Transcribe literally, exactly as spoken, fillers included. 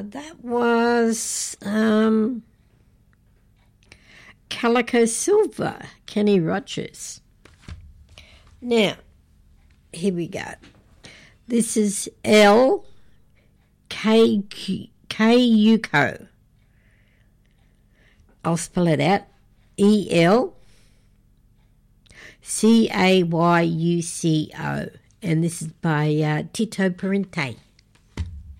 Uh, that was um, Calico Silver, Kenny Rogers. Now, here we go. This is L K U C O. I'll spell it out. E L C A Y U C O. And this is by uh, Tito Parente.